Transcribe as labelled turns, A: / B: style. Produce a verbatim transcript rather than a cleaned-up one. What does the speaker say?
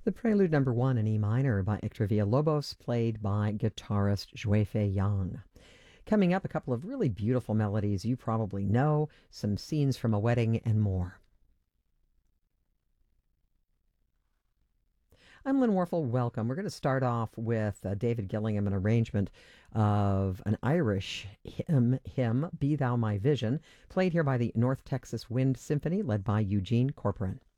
A: The Prelude Number One in E minor by Hector Villalobos, played by guitarist Juefe Yang. Coming up, a couple of really beautiful melodies you probably know, some scenes from a wedding, and more. I'm Lynn Warfel. Welcome. We're going to start off with uh, David Gillingham, an arrangement of an Irish hymn, hymn, Be Thou My Vision, played here by the North Texas Wind Symphony, led by Eugene Corporan.